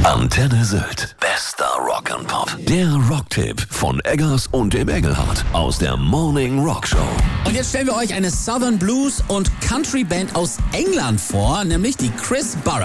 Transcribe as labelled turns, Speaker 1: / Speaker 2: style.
Speaker 1: Antenne Sylt. Bester Rock'n'Pop. Der Rocktipp von Eggers und dem Engelhardt aus der Morning Rock Show.
Speaker 2: Und jetzt stellen wir euch eine Southern Blues und Country Band aus England vor, nämlich die Chris Burrows.